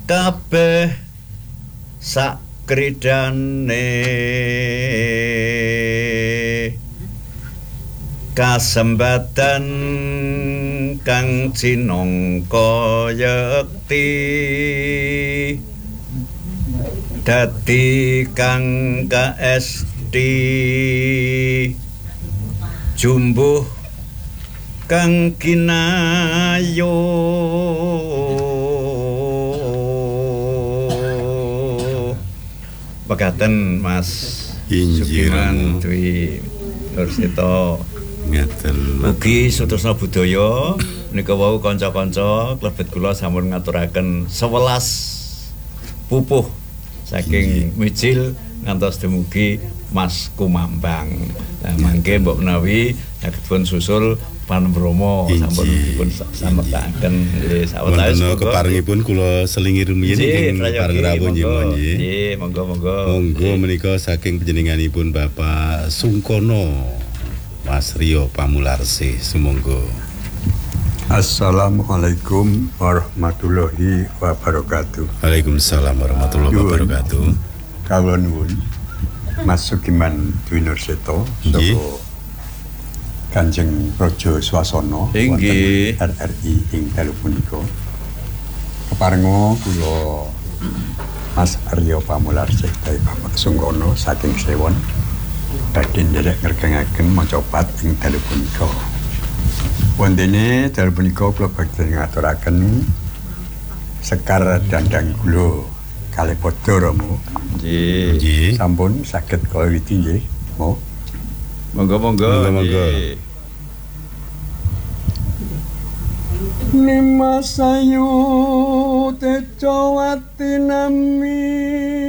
kabeh sakridane kasembatan kang cinangka yekti dadi kang kaesti jumbuh kang kinayo pekaten Mas Sugiman Dwi Nursito ngeten ugi Sutorsna Budaya nika wau kanca-kanca klebet kula sampun ngaturaken 11 pupuh saking mijil ngantos dumugi Mas Kumambang. Nah, mangke mbok menawi saged pun susul Panembrama sampun dipun samekaken nggih sawetawis keparengipun kula selingi rumiyin ing pareng rawuh nggih. Nggih, monggo-monggo. Monggo menika saking panjenenganipun Bapak Sungkono Mas Rio Pamularse sumangga. Assalamualaikum warahmatullahi wabarakatuh. Waalaikumsalam warahmatullahi wabarakatuh. Kawula nuwun Mas Sugiman Dwi Nursito saka Kanjeng Praja Swasana inggih RRI ing dalu punika. Keparenga kula Mas Aryo Pamularse dai Bapak Sungkono saking Sewon badhe nderek ngregengaken macapat ing dalu punika. Wondene dalu punika kula badhe ngaturaken sekar dandang kula kalih padha Rama. nggih. Sampun saged kula witi nggih. Monggo-monggo. Nimasayu tecowati nami